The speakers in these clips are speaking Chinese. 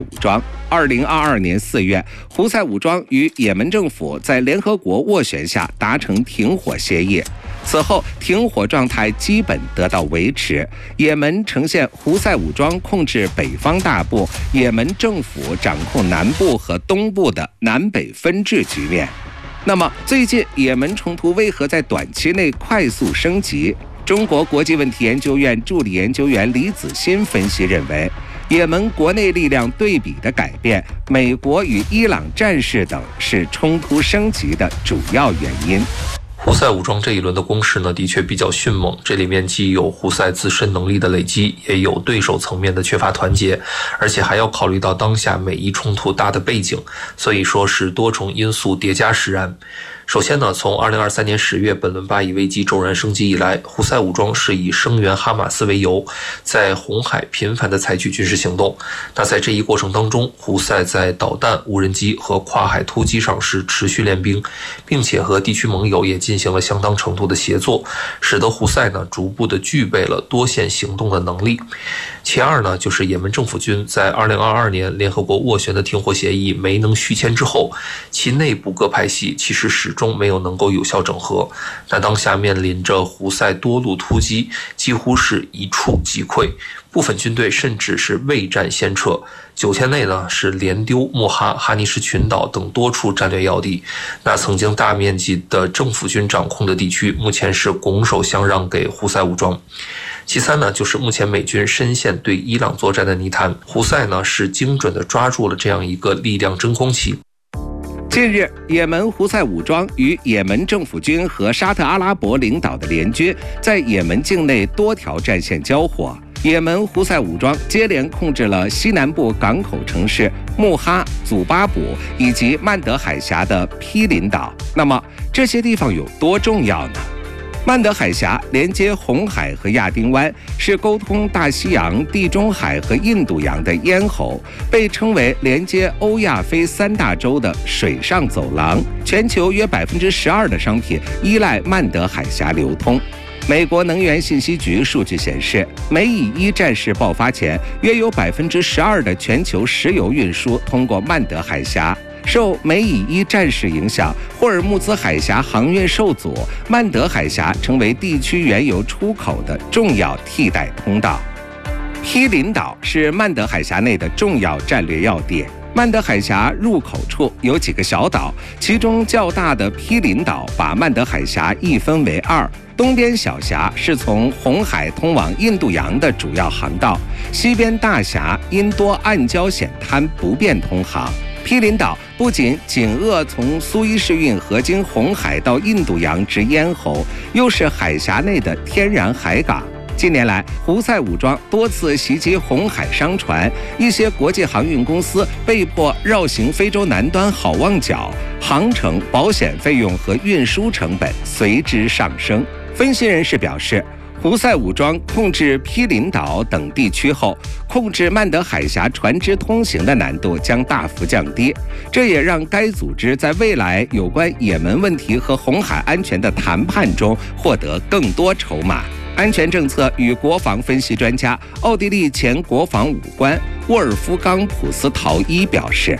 武装。2022年4月，胡塞武装与也门政府在联合国斡旋下达成停火协议。此后，停火状态基本得到维持。也门呈现胡塞武装控制北方大部，也门政府掌控南部和东部的南北分治局面。那么，最近也门冲突为何在短期内快速升级？中国国际问题研究院助理研究员李子欣分析认为，也门国内力量对比的改变，美国与伊朗战事等是冲突升级的主要原因。 胡塞武装这一轮的攻势呢，的确比较迅猛，这里面既有胡塞自身能力的累积，也有对手层面的缺乏团结，而且还要考虑到当下美伊冲突大的背景，所以说是多重因素叠加使然。首先呢，从2023年10月本轮巴以危机骤然升级以来，胡塞武装是以声援哈马斯为由，在红海频繁地采取军事行动。那在这一过程当中，胡塞在导弹、无人机和跨海突击上是持续练兵，并且和地区盟友也进行了相当程度的协作，使得胡塞呢逐步的具备了多线行动的能力。其二呢，就是也门政府军在2022年联合国斡旋的停火协议没能续签之后，其内部各派系其实始终没有能够有效整合。那当下面临着胡塞多路突击，几乎是一触即溃，部分军队甚至是未战先撤，9天内呢是连丢莫哈、哈尼什群岛等多处战略要地。那曾经大面积的政府军掌控的地区，目前是拱手相让给胡塞武装。其三呢，就是目前美军深陷对伊朗作战的泥潭，胡塞呢是精准地抓住了这样一个力量真空期。 近日，也门胡塞武装与也门政府军和沙特阿拉伯领导的联军在也门境内多条战线交火。也门胡塞武装接连控制了西南部港口城市穆哈、祖巴卜以及曼德海峡的毗邻岛。那么，这些地方有多重要呢？曼德海峡连接红海和亚丁湾，是沟通大西洋、地中海和印度洋的咽喉，被称为连接欧亚非3大洲的水上走廊。全球约12%的商品依赖曼德海峡流通。美国能源信息局数据显示，美以伊战事爆发前，约有12%的全球石油运输通过曼德海峡。受美以伊战事影响，霍尔木兹海峡航运受阻，曼德海峡成为地区原油出口的重要替代通道。毗邻岛是曼德海峡内的重要战略要地。曼德海峡入口处有几个小岛，其中较大的毗邻岛把曼德海峡一分为2，东边小峡是从红海通往印度洋的主要航道，西边大峡因多暗礁险滩不便通航。毗邻岛不仅紧扼从苏伊士运河经红海到印度洋之咽喉，又是海峡内的天然海港。近年来，胡塞武装多次袭击红海商船，一些国际航运公司被迫绕行非洲南端好望角，航程、保险费用和运输成本随之上升。分析人士表示，胡塞武装控制毗邻岛等地区后，控制曼德海峡船只通行的难度将大幅降低，这也让该组织在未来有关也门问题和红海安全的谈判中获得更多筹码。安全政策与国防分析专家、奥地利前国防武官沃尔夫冈·普斯陶伊表示，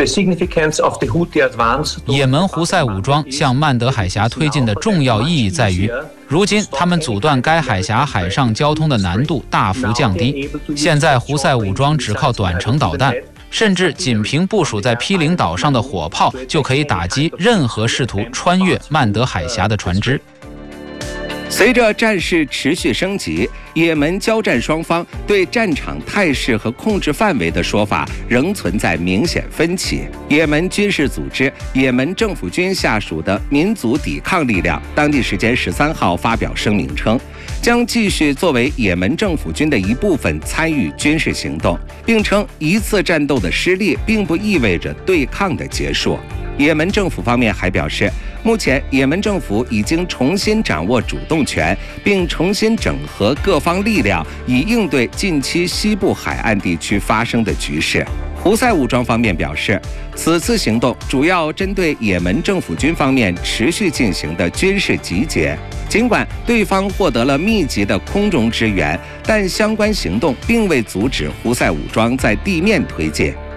也门胡塞武装向曼德海峡推进的重要意义在于，如今他们阻断该海峡海上交通的难度大幅降低。现在胡塞武装只靠短程导弹，甚至仅凭部署在毗邻岛上的火炮就可以打击任何试图穿越曼德海峡的船只。 随着战事持续升级，也门交战双方对战场态势和控制范围的说法仍存在明显分歧。也门军事组织也门政府军下属的民族抵抗力量当地时间13号发表声明称，将继续作为也门政府军的一部分参与军事行动，并称一次战斗的失利并不意味着对抗的结束。也门政府方面还表示，目前也门政府已经重新掌握主动权，并重新整合各方力量，以应对近期西部海岸地区发生的局势。 胡塞武装方面表示，此次行动主要针对也门政府军方面持续进行的军事集结。尽管对方获得了密集的空中支援，但相关行动并未阻止胡塞武装在地面推进。